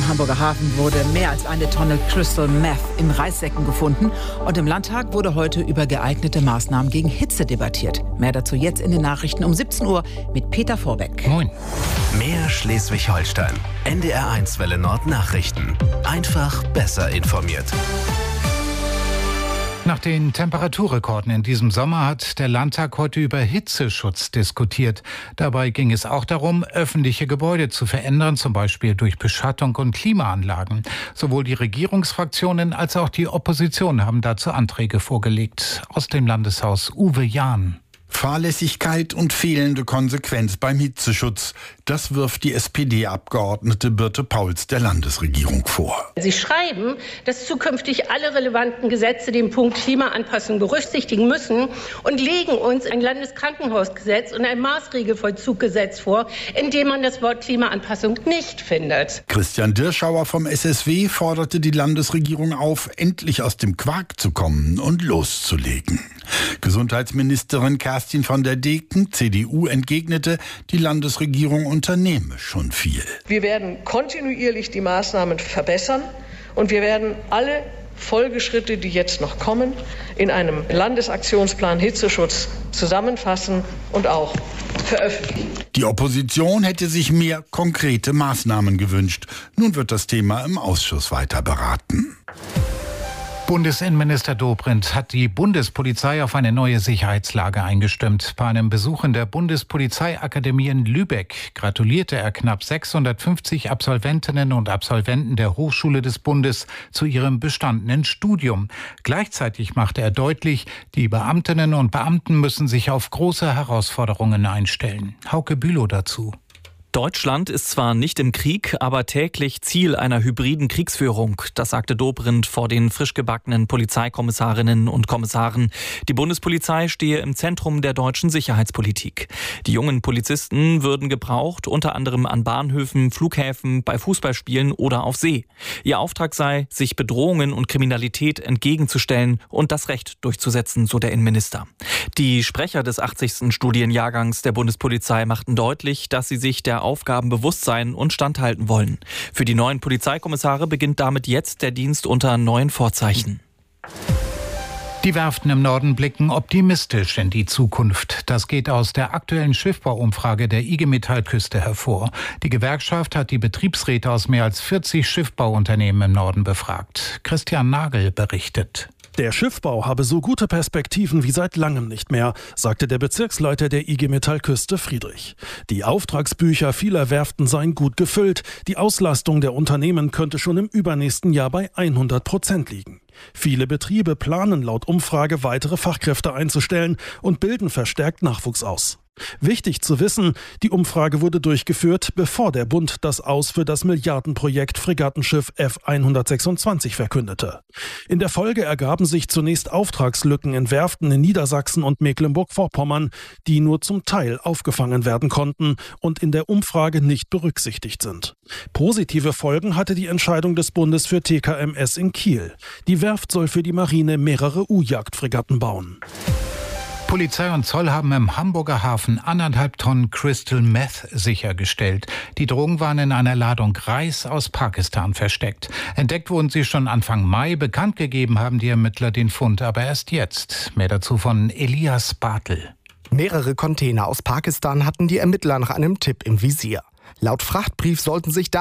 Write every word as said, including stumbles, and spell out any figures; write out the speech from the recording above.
Hamburger Hafen wurde mehr als eine Tonne Crystal Meth in Reissäcken gefunden. Und im Landtag wurde heute über geeignete Maßnahmen gegen Hitze debattiert. Mehr dazu jetzt in den Nachrichten um siebzehn Uhr mit Peter Vorbeck. Moin. Mehr Schleswig-Holstein. N D R eins Welle Nord Nachrichten. Einfach besser informiert. Nach den Temperaturrekorden in diesem Sommer hat der Landtag heute über Hitzeschutz diskutiert. Dabei ging es auch darum, öffentliche Gebäude zu verändern, zum Beispiel durch Beschattung und Klimaanlagen. Sowohl die Regierungsfraktionen als auch die Opposition haben dazu Anträge vorgelegt. Aus dem Landeshaus Uwe Jahn. Fahrlässigkeit und fehlende Konsequenz beim Hitzeschutz. Das wirft die S P D-Abgeordnete Birte Pauls der Landesregierung vor. Sie schreiben, dass zukünftig alle relevanten Gesetze den Punkt Klimaanpassung berücksichtigen müssen und legen uns ein Landeskrankenhausgesetz und ein Maßregelvollzuggesetz vor, in dem man das Wort Klimaanpassung nicht findet. Christian Dirschauer vom S S W forderte die Landesregierung auf, endlich aus dem Quark zu kommen und loszulegen. Gesundheitsministerin Kerstin von der Deken, C D U, entgegnete, die Landesregierung unternehme schon viel. Wir werden kontinuierlich die Maßnahmen verbessern und wir werden alle Folgeschritte, die jetzt noch kommen, in einem Landesaktionsplan Hitzeschutz zusammenfassen und auch veröffentlichen. Die Opposition hätte sich mehr konkrete Maßnahmen gewünscht. Nun wird das Thema im Ausschuss weiter beraten. Bundesinnenminister Dobrindt hat die Bundespolizei auf eine neue Sicherheitslage eingestimmt. Bei einem Besuch in der Bundespolizeiakademie in Lübeck gratulierte er knapp sechshundertfünfzig Absolventinnen und Absolventen der Hochschule des Bundes zu ihrem bestandenen Studium. Gleichzeitig machte er deutlich, die Beamtinnen und Beamten müssen sich auf große Herausforderungen einstellen. Hauke Bülow dazu. Deutschland ist zwar nicht im Krieg, aber täglich Ziel einer hybriden Kriegsführung. Das sagte Dobrindt vor den frisch gebackenen Polizeikommissarinnen und Kommissaren. Die Bundespolizei stehe im Zentrum der deutschen Sicherheitspolitik. Die jungen Polizisten würden gebraucht, unter anderem an Bahnhöfen, Flughäfen, bei Fußballspielen oder auf See. Ihr Auftrag sei, sich Bedrohungen und Kriminalität entgegenzustellen und das Recht durchzusetzen, so der Innenminister. Die Sprecher des achtzigsten Studienjahrgangs der Bundespolizei machten deutlich, dass sie sich der Aufgaben bewusst sein und standhalten wollen. Für die neuen Polizeikommissare beginnt damit jetzt der Dienst unter neuen Vorzeichen. Die Werften im Norden blicken optimistisch in die Zukunft. Das geht aus der aktuellen Schiffbauumfrage der I G Metall-Küste hervor. Die Gewerkschaft hat die Betriebsräte aus mehr als vierzig Schiffbauunternehmen im Norden befragt. Christian Nagel berichtet. Der Schiffbau habe so gute Perspektiven wie seit langem nicht mehr, sagte der Bezirksleiter der I G Metall-Küste Friedrich. Die Auftragsbücher vieler Werften seien gut gefüllt. Die Auslastung der Unternehmen könnte schon im übernächsten Jahr bei hundert Prozent liegen. Viele Betriebe planen laut Umfrage weitere Fachkräfte einzustellen und bilden verstärkt Nachwuchs aus. Wichtig zu wissen, die Umfrage wurde durchgeführt, bevor der Bund das Aus für das Milliardenprojekt Fregattenschiff F hundertsechsundzwanzig verkündete. In der Folge ergaben sich zunächst Auftragslücken in Werften in Niedersachsen und Mecklenburg-Vorpommern, die nur zum Teil aufgefangen werden konnten und in der Umfrage nicht berücksichtigt sind. Positive Folgen hatte die Entscheidung des Bundes für T K M S in Kiel. Die Werft soll für die Marine mehrere U-Jagdfregatten bauen. Polizei und Zoll haben im Hamburger Hafen anderthalb Tonnen Crystal Meth sichergestellt. Die Drogen waren in einer Ladung Reis aus Pakistan versteckt. Entdeckt wurden sie schon Anfang Mai. Bekannt gegeben haben die Ermittler den Fund aber erst jetzt. Mehr dazu von Elias Bartel. Mehrere Container aus Pakistan hatten die Ermittler nach einem Tipp im Visier. Laut Frachtbrief sollten sich da